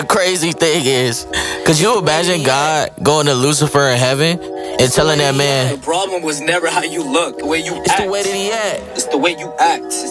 the crazy thing is, could you imagine God going to Lucifer in heaven and telling that man, the problem was never how you look, the way you act. it's the way that he act. It's the way you act.